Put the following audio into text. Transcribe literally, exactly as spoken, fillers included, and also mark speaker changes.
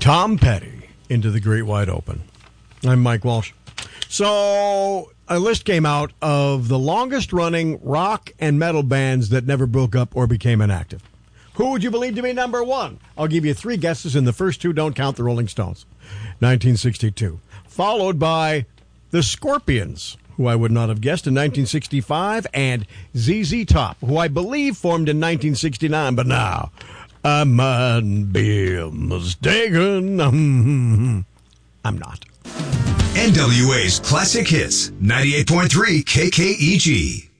Speaker 1: Tom Petty, Into the Great Wide Open. I'm Mike Walsh. So a list came out of the longest-running rock and metal bands that never broke up or became inactive. Who would you believe to be number one? I'll give you three guesses, and the first two don't count the Rolling Stones. nineteen sixty-two. Followed by the Scorpions, who I would not have guessed, in nineteen sixty-five, and Z Z Top, who I believe formed in nineteen sixty-nine, but now I might be mistaken. I'm not.
Speaker 2: N W A's Classic Hits, ninety-eight point three K K E G.